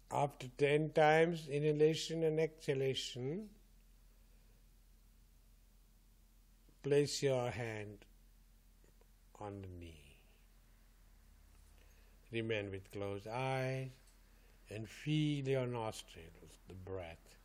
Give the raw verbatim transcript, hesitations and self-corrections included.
After ten times inhalation and exhalation, place your hand on the knee. Remain with closed eyes and feel your nostrils, the breath.